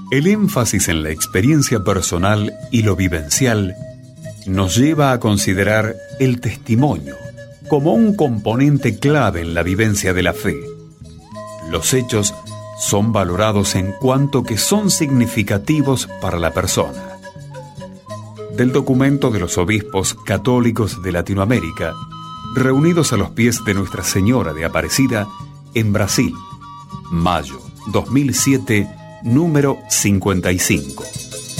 El énfasis en la experiencia personal y lo vivencial nos lleva a considerar el testimonio como un componente clave en la vivencia de la fe. Los hechos son valorados en cuanto que son significativos para la persona. Del documento de los obispos católicos de Latinoamérica, reunidos a los pies de Nuestra Señora de Aparecida en Brasil, mayo 2007, número 55.